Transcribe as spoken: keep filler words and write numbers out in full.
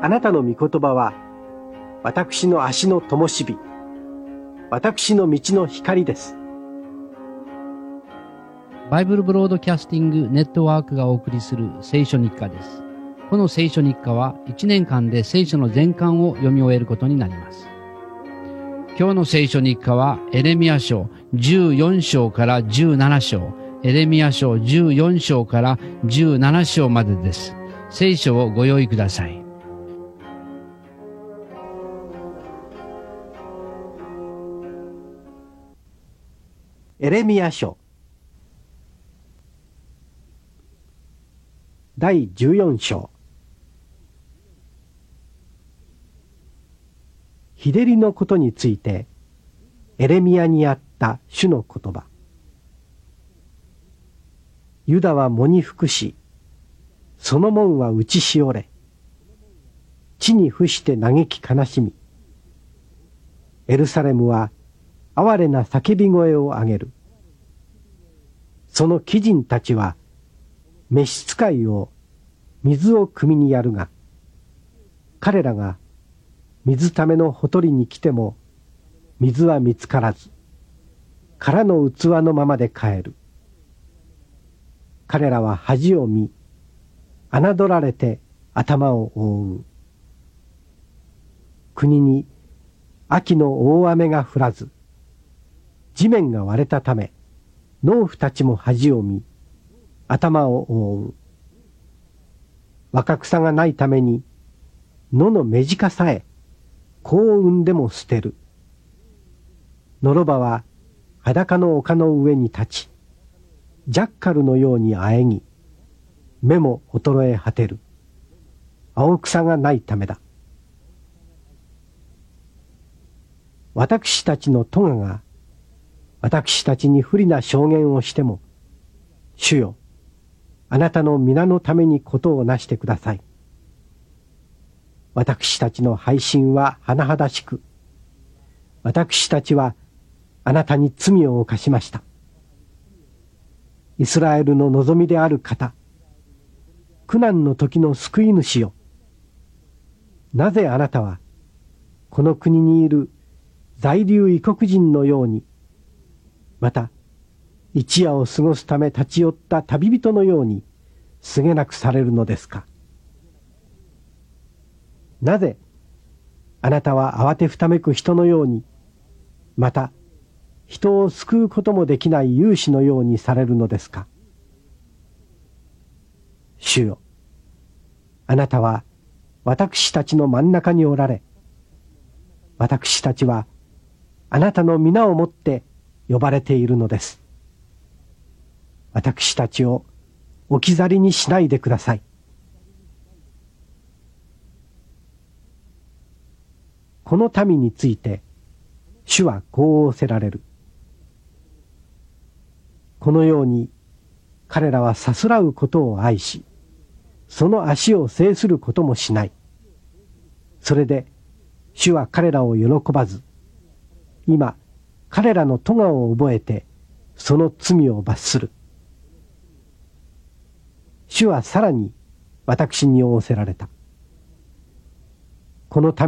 あなたの御言葉は私の足の灯火、私の道の光です。 バイブルブロードキャスティングネットワークがお送りする聖書日課です。この聖書日課はいちねんかんで聖書の全巻を読み終えることになります。今日の聖書日課はエレミヤ書じゅうよん章からじゅうなな章、エレミヤ書じゅうよん章からじゅうなな章までです。聖書をご用意ください。 エレミヤ書だいじゅうよん章。日照りのことについてエレミヤにあった主の言葉。ユダは喪に服し、その門は打ちしおれ、地に伏して嘆き悲しみ、エルサレムは哀れな叫び声を上げる。その貴人たちは召使いを水を汲みにやるが、彼らが水ためのほとりに来ても水は見つからず、空の器のままで帰る。彼らは恥を見、侮られて頭を覆う。国に秋の大雨が降らず、地面が割れたため、農夫たちも恥を見、頭を覆う。若草がないために、野の目近さえ、子を産んでも捨てる。のろばは裸の丘の上に立ち、ジャッカルのようにあえぎ、目も衰え果てる。青草がないためだ。私たちの咎が、私たちに不利な証言をしても、主よ、あなたの皆のためにことをなしてください。私たちの背信は甚だしく、私たちはあなたに罪を犯しました。イスラエルの望みである方、苦難の時の救い主よ。なぜあなたは、この国にいる在留異国人のように、また、一夜を過ごすため立ち寄った旅人のように、すげなくされるのですか。なぜ、あなたは慌てふためく人のように、また、人を救うこともできない勇士のようにされるのですか。主よ、あなたは私たちの真ん中におられ、私たちはあなたの皆をもって呼ばれているのです。私たちを置き去りにしないでください。この民について主はこう仰せられる。このように彼らはさすらうことを愛し、その足を制することもしない。それで主は彼らを喜ばず、今彼らの咎を覚えてその罪を罰する。主はさらに私に仰せられた。この